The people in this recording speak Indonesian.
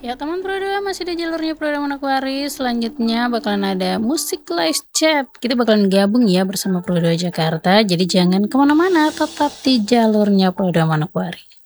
Ya teman Pro2 masih di jalurnya Pro2 Manokwari, selanjutnya bakalan ada musik live chat, kita bakalan gabung ya bersama Pro2 Jakarta, jadi jangan kemana-mana, tetap di jalurnya Pro2 Manokwari.